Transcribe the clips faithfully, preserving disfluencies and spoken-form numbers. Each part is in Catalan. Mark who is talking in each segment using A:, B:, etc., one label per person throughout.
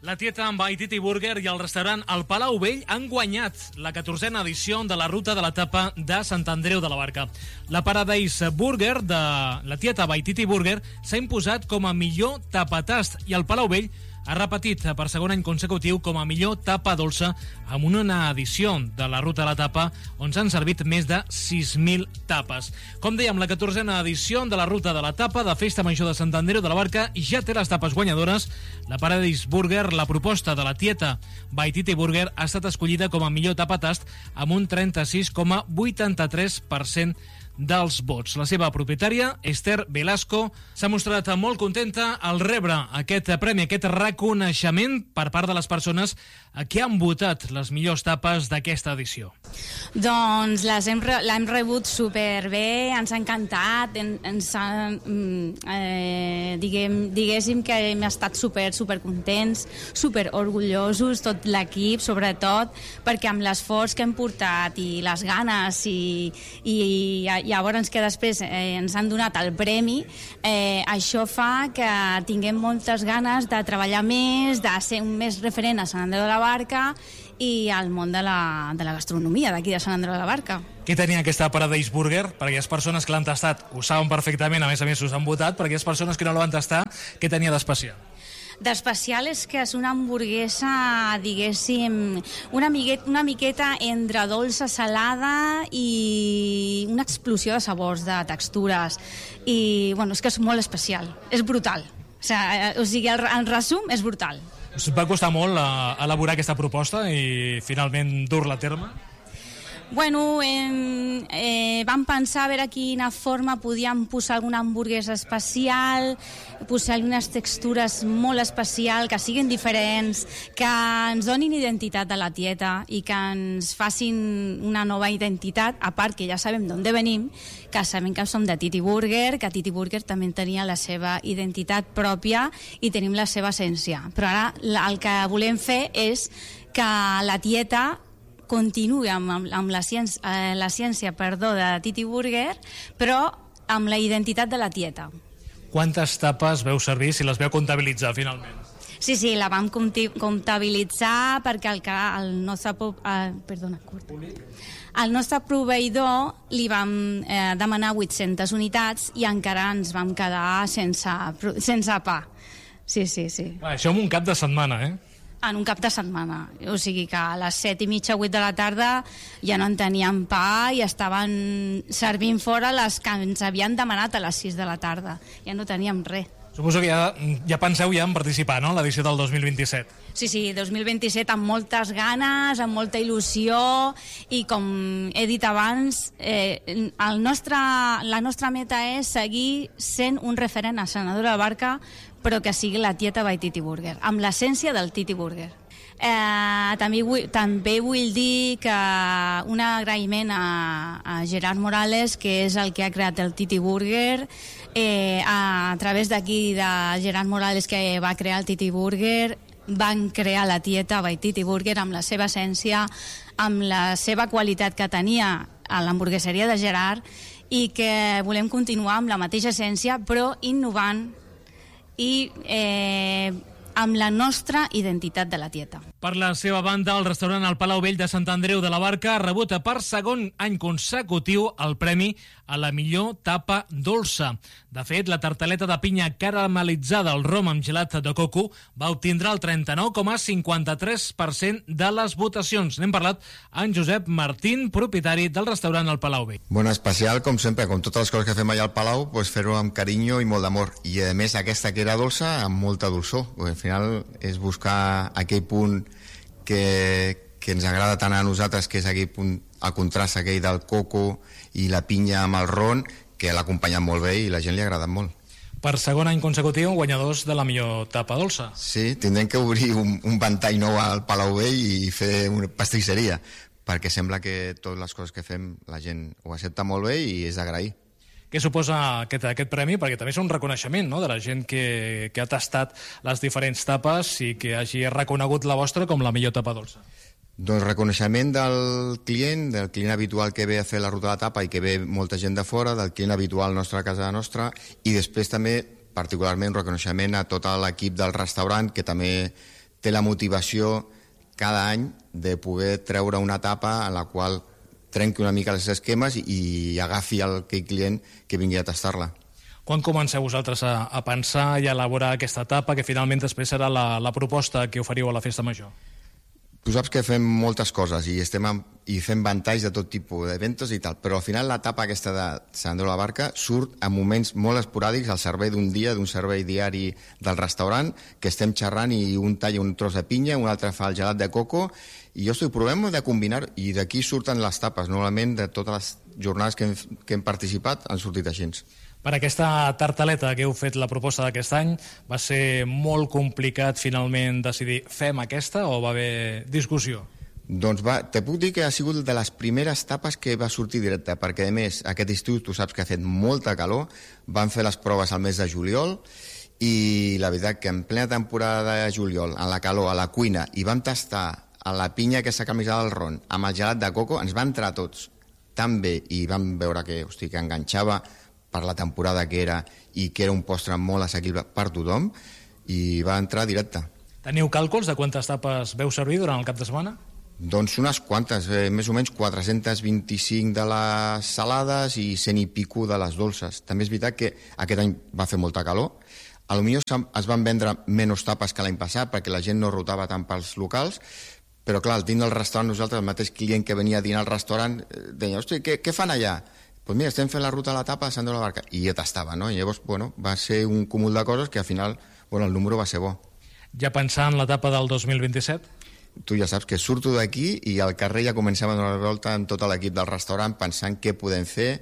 A: La Tieta amb Waititi Burger i el restaurant El Palau Vell han guanyat la catorzena edició de la ruta de la tapa de Sant Andreu de la Barca. La Paradise Burger de la Tieta Waititi Burger s'ha imposat com a millor tapatast i el Palau Vell ha repetit per segon any consecutiu com a millor tapa dolça amb una edició de la ruta de la tapa on s'han servit més de sis mil tapes. Com dèiem, la catorzena edició de la ruta de la tapa de Festa Major de Sant Andreu de la Barca ja té les tapes guanyadores. La Paradise Burger, la proposta de la Tieta Waititi Burger, ha estat escollida com a millor tapatast amb un trenta-sis coma vuitanta-tres per cent dels vots. La seva propietària, Esther Velasco, s'ha mostrat molt contenta al rebre aquest premi, aquest reconeixement per part de les persones que han votat les millors tapes d'aquesta edició.
B: Doncs les hem, l'hem rebut superbé, ens ha encantat, en, ens ha, eh, diguem, diguéssim que hem estat super, super contents, super orgullosos, tot l'equip, sobretot, perquè amb l'esforç que hem portat i les ganes i, i, i llavors que després eh, ens han donat el premi, eh, això fa que tinguem moltes ganes de treballar més, de ser un més referent a Sant Andreu de la Barca i al món de la, de la gastronomia d'aquí de Sant Andreu de la Barca.
A: Què tenia aquesta Paradise Burger? Per aquelles persones que l'han tastat ho saben perfectament, a més a més us han votat. Per aquelles persones que no la van tastar, què tenia d'especial?
B: D'especial és que és una hamburguesa, diguéssim, una, miqueta, una miqueta entre dolça, salada i una explosió de sabors, de textures. I, bueno, és que és molt especial, és brutal. O sigui, o sigui el, el resum és brutal.
A: Us va costar molt a, elaborar aquesta proposta i finalment dur-la a terme?
B: Bueno, eh, eh, vam pensar a veure quina forma podíem posar alguna hamburguesa especial, posar unes textures molt especials, que siguin diferents, que ens donin identitat a la Tieta i que ens facin una nova identitat, a part que ja sabem d'on venim, que sabem que som de Titi Burger, que Titi Burger també tenia la seva identitat pròpia i tenim la seva essència. Però ara el que volem fer és que la Tieta continuï amb, amb, amb la, ciència, eh, la ciència perdó, de Titi Burger, però amb la identitat de la Tieta.
A: Quantes tapes veu servir, si les veu comptabilitzar finalment?
B: Sí, sí, la vam comptabilitzar perquè el, el nostre... Eh, perdona, curt. Al nostre proveïdor li vam eh, demanar vuit-centes unitats i encara ens vam quedar sense, sense pa. Sí, sí, sí.
A: Va, això en un cap de setmana, eh?
B: En un cap de setmana, o sigui que a les set i mitja, vuit de la tarda ja no en teníem pa i estaven servint fora les que ens havien demanat a les sis de la tarda, ja no teníem res.
A: Suposo que ja, ja penseu ja en participar, no?, l'edició del dos mil vint-i-set.
B: Sí, sí, dos mil vint-i-set amb moltes ganes, amb molta il·lusió i com he dit abans, eh, el nostre, la nostra meta és seguir sent un referent a Sant Andreu de la Barca, però que sigui la Tieta Waititi Burger, amb l'essència del Titi Burger. Eh, també, vull, també vull dir que un agraïment a, a Gerard Morales, que és el que ha creat el Titi Burger, eh, a, a través d'aquí de Gerard Morales, que va crear el Titi Burger, van crear la Tieta Waititi Burger amb la seva essència, amb la seva qualitat que tenia a l'hamburgueseria de Gerard, i que volem continuar amb la mateixa essència, però innovant i eh, amb la nostra identitat de la Tieta.
A: Per la seva banda, el restaurant El Palau Vell de Sant Andreu de la Barca ha rebut per segon any consecutiu el premi a la millor tapa dolça. De fet, la tartaleta de pinya caramelitzada al rom amb gelat de coco va obtindre el trenta-nou coma cinquanta-tres per cent de les votacions. N'hem parlat amb Josep Martín, propietari del restaurant El Palau Vell.
C: Bueno, especial, com sempre, com totes les coses que fem allà al Palau, pues fer-ho amb carinyo i molt d'amor. I, a més, aquesta que era dolça, amb molta dolçor. Al final és buscar aquell punt que, que ens agrada tant a nosaltres, que és aquell punt, el contrast aquell del coco i la pinya amb el ron, que l'ha acompanyat molt bé i la gent li ha agradat molt.
A: Per segon any consecutiu, guanyadors de la millor tapa dolça.
C: Sí, tindrem que obrir un, un ventall nou al Palau Vell i fer una pastisseria, perquè sembla que totes les coses que fem la gent ho accepta molt bé i és d'agrair.
A: Què suposa aquest, aquest premi? Perquè també és un reconeixement, no?, de la gent que, que ha tastat les diferents tapes i que hagi reconegut la vostra com la millor tapa dolça.
C: Doncs reconeixement del client, del client habitual que ve a fer la ruta de la tapa i que ve molta gent de fora, del client habitual nostre a casa nostra, i després també particularment un reconeixement a tot l'equip del restaurant, que també té la motivació cada any de poder treure una tapa en la qual trenqui una mica els esquemes i, i agafi el, aquell client que vingui a tastar-la.
A: Quan comenceu vosaltres a, a pensar i a elaborar aquesta etapa, que finalment després serà la, la proposta que oferiu a la Festa Major?
C: Tu saps que fem moltes coses i estem en, i fem ventalls de tot tipus d'eventos i tal, però al final l'etapa aquesta de Sant Andreu de la Barca surt en moments molt esporàdics al servei d'un dia, d'un servei diari del restaurant, que estem xerrant i un talla un tros de pinya, un altre fa el gelat de coco, i jo estic provem de combinar, i d'aquí surten les tapes. Normalment de totes les jornades que hem, que hem participat han sortit així.
A: Per aquesta tartaleta que heu fet la proposta d'aquest any, va ser molt complicat finalment decidir fem aquesta o va haver discussió?
C: Doncs va, te puc dir que ha sigut de les primeres tapes que va sortir directe, perquè a més aquest estiu tu saps que ha fet molta calor, van fer les proves al mes de juliol i la veritat que en plena temporada de juliol, a la calor, a la cuina, i vam tastar a la pinya aquesta camisada del ron amb el gelat de coco, ens va entrar tots tan bé i vam veure que, hosti, que enganxava per la temporada que era i que era un postre molt assequible per tothom i va entrar directe.
A: Teniu càlculs de quantes tapes veu servir durant el cap de setmana?
C: Doncs unes quantes, eh, més o menys quatre-cents vint-i-cinc de les salades i cent i pico de les dolces. També és veritat que aquest any va fer molta calor, a lo millor es van vendre menys tapes que l'any passat perquè la gent no rotava tant pels locals, però clar, dins del restaurant nosaltres, el mateix client que venia a dinar al restaurant deia, hosti, què, què fan allà? Doncs pues mira, estem fent la ruta a la tapa de Sant Andreu de la Barca, i ja tastava, no? I llavors, bueno, va ser un cúmul de coses que al final, bueno, el número va ser bo.
A: Ja pensant en l'etapa del dos mil vint-i-set?
C: Tu ja saps que surto d'aquí i al carrer ja comencem a donar la volta amb tot l'equip del restaurant pensant què podem fer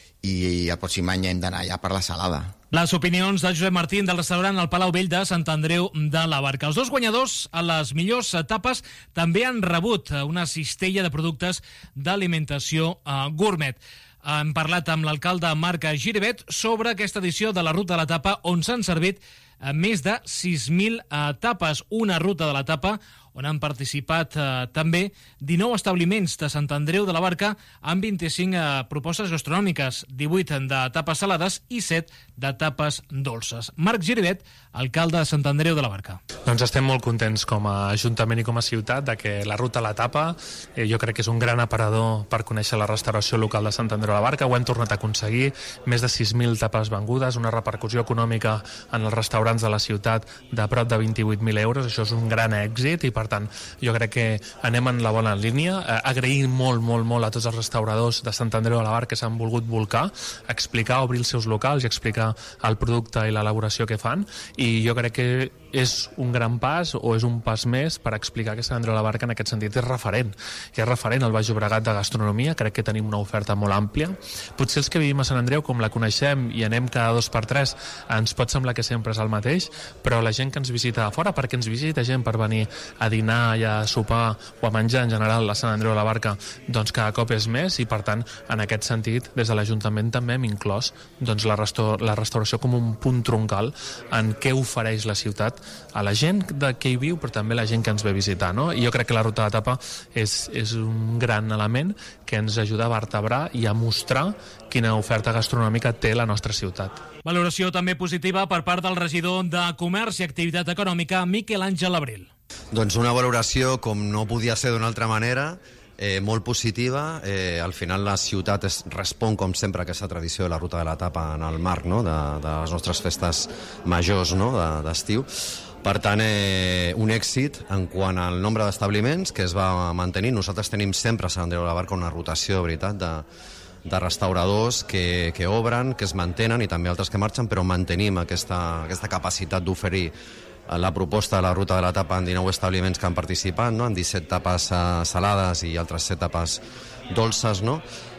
C: i el pròxim any hem d'anar allà per la salada.
A: Les opinions de Josep Martín del restaurant El Palau Vell de Sant Andreu de la Barca. Els dos guanyadors a les millors etapes també han rebut una cistella de productes d'alimentació eh, gourmet. Hem parlat amb l'alcalde Marc Giribet sobre aquesta edició de la Ruta de l'Etapa on s'han servit més de sis mil etapes, una ruta de l'etapa on han participat eh, també dinou establiments de Sant Andreu de la Barca amb vint-i-cinc eh, propostes gastronòmiques, divuit d'etapes salades i set d'etapes dolces. Marc Giribet, alcalde de Sant Andreu de la Barca.
D: Doncs estem molt contents com a Ajuntament i com a ciutat de que la ruta a l'etapa eh, jo crec que és un gran aparador per conèixer la restauració local de Sant Andreu de la Barca. Ho hem tornat a aconseguir, més de sis mil tapes vengudes, una repercussió econòmica en els restaurants de la ciutat de prop de vint-i-vuit mil euros. Això és un gran èxit i per tant jo crec que anem en la bona línia. Eh, agrair molt, molt, molt a tots els restauradors de Sant Andreu de la Barca que s'han volgut volcar, explicar, obrir els seus locals i explicar el producte i l'elaboració que fan, i jo crec que és un gran pas o és un pas més per explicar que Sant Andreu de la Barca en aquest sentit és referent, que és referent al Baix Llobregat de gastronomia. Crec que tenim una oferta molt àmplia. Potser els que vivim a Sant Andreu, com la coneixem i anem cada dos per tres, ens pot semblar que sempre és el mateix, però la gent que ens visita a fora, perquè ens visita gent per venir a dinar i a sopar o a menjar en general a Sant Andreu de la Barca, doncs cada cop és més, i per tant en aquest sentit des de l'Ajuntament també hem inclòs doncs, la, restaur la restauració com un punt troncal en què ofereix la ciutat a la gent de que hi viu, però també la gent que ens ve a visitar, no? I jo crec que la ruta d'etapa és, és un gran element que ens ajuda a vertebrar i a mostrar quina oferta gastronòmica té la nostra ciutat.
A: Valoració també positiva per part del regidor de Comerç i Activitat Econòmica, Miquel Àngel Abril.
E: Doncs una valoració com no podia ser d'una altra manera, Eh, molt positiva. Eh, al final la ciutat es respon com sempre a aquesta tradició de la ruta de l'etapa en el marc, no?, de, de les nostres festes majors, no?, d'estiu. Per tant, eh, un èxit en quant al nombre d'establiments que es va mantenir. Nosaltres tenim sempre a Sant Andreu de la Barca una rotació de veritat de, de restauradors que, que obren, que es mantenen, i també altres que marxen, però mantenim aquesta, aquesta capacitat d'oferir la proposta de la ruta de l'etapa en dinou establiments que han participat, no?, en disset tapes uh, salades i altres set tapes dolces, no?,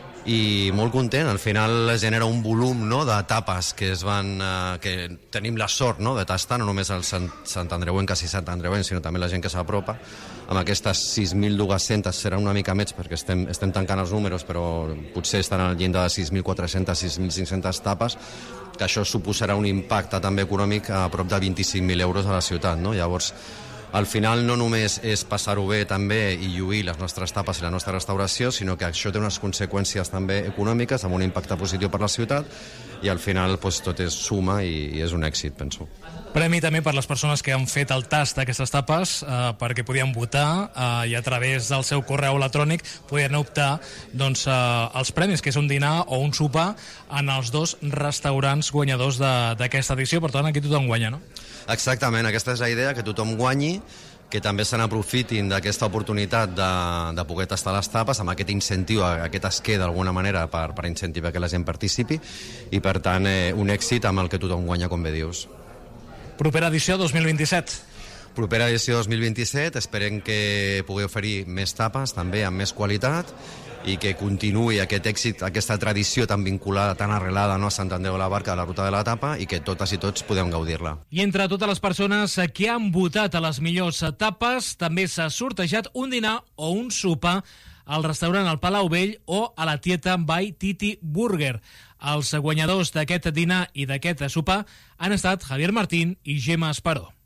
E: i molt content. Al final es genera un volum, no?, de tapes que es van uh, que tenim la sort, no?, de tastar, no només els Sant, Sant Andreuenques i Sant Andreuencs, sinó també la gent que s'apropa. Amb aquestes sis mil dos-centes seran una mica més perquè estem, estem tancant els números, però potser estan al llindar de sis mil quatre-centes, sis mil cinc-centes tapes, que això suposarà un impacte també econòmic a prop de vint-i-cinc mil euros a la ciutat, no? Llavors, al final no només és passar-ho bé també i lluir les nostres tapes i la nostra restauració, sinó que això té unes conseqüències també econòmiques amb un impacte positiu per la ciutat, i al final pues, tot és suma i, i és un èxit, penso.
A: Premi també per les persones que han fet el tast d'aquestes tapes, eh, perquè podien votar eh, i a través del seu correu electrònic podien optar doncs, eh, els premis, que és un dinar o un sopar en els dos restaurants guanyadors d'aquesta edició. Per tant, aquí tothom guanya, no?
E: Exactament, aquesta és la idea, que tothom guanyi, que també se n'aprofitin d'aquesta oportunitat de, de poder tastar les tapes, amb aquest incentiu, aquest esquer d'alguna manera per, per incentivar que la gent participi, i per tant eh, un èxit amb el que tothom guanya, com bé dius.
A: Propera edició dos mil vint-i-set.
E: Propera edició dos mil vint-i-set, esperem que pugui oferir més tapes, també amb més qualitat, i que continuï aquest èxit, aquesta tradició tan vinculada, tan arrelada, no, a Sant Andreu de la Barca, a la ruta de la tapa, i que totes i tots podem gaudir-la.
A: I entre totes les persones que han votat a les millors tapes, també s'ha sortejat un dinar o un sopar al restaurant El Palau Vell o a la Tieta by Titi Burger. Els guanyadors d'aquest dinar i d'aquest sopar han estat Javier Martín i Gemma Esparó.